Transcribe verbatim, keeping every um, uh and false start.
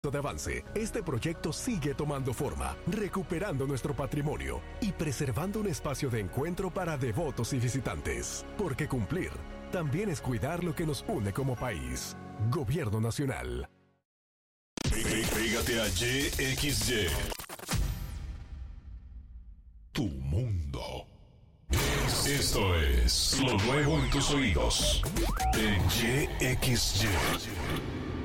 de avance, este proyecto sigue tomando forma, recuperando nuestro patrimonio y preservando un espacio de encuentro para devotos y visitantes. Porque cumplir también es cuidar lo que nos une como país. Gobierno Nacional. Pégate a Y X Y. Tu mundo. Esto es lo nuevo en tus oídos. En Y X Y.